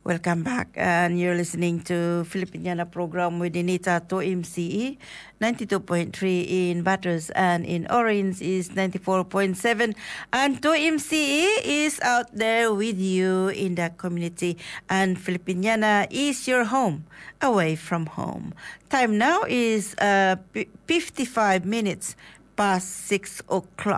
Welcome back, and you're listening to Filipiniana program with Inita to MCE, 92.3 in Batters, and in Orange is 94.7. And to MCE is out there with you in the community, and Filipiniana is your home, away from home. Time now is 55 minutes past 6 o'clock.